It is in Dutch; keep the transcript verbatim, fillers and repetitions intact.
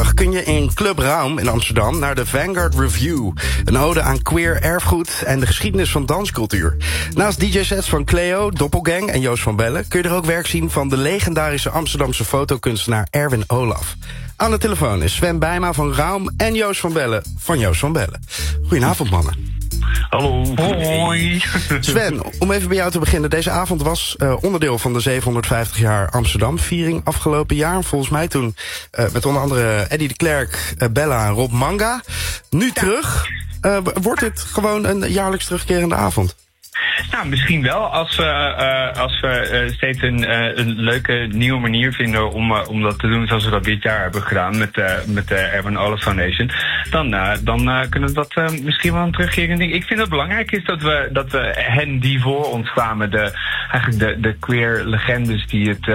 vrijdag kun je in Club Raum in Amsterdam naar de Vanguard Review. Een ode aan queer erfgoed en de geschiedenis van danscultuur. Naast D J-sets van Cleo, Doppelgang en Joost van Bellen kun je er ook werk zien van de legendarische Amsterdamse fotokunstenaar Erwin Olaf. Aan de telefoon is Sven Bijma van Raum en Joost van Bellen van Joost van Bellen. Goedenavond, mannen. Hallo. Hoi. Sven, om even bij jou te beginnen. Deze avond was uh, onderdeel van de zevenhonderdvijftig jaar Amsterdam-viering afgelopen jaar. Volgens mij toen uh, met onder andere Eddie de Klerk, uh, Bella en Rob Manga. Nu terug. Uh, wordt dit gewoon een jaarlijks terugkerende avond? Nou, misschien wel. Als we, uh, als we uh, steeds een, uh, een leuke nieuwe manier vinden om, uh, om dat te doen zoals we dat dit jaar hebben gedaan met, uh, met de Erwin Olaf Foundation, dan, uh, dan uh, kunnen we dat uh, misschien wel een terugkerend ding. Ik vind het belangrijk is dat we, dat we hen die voor ons kwamen, de, eigenlijk de, de queer legendes die het